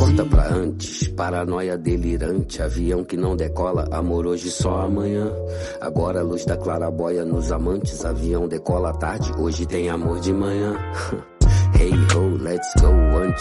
Volta pra antes, paranoia delirante. Avião que não decola, amor hoje só amanhã. Agora a luz da clarabóia nos amantes. Avião decola à tarde, hoje tem amor de manhã. Hey ho, let's go, one,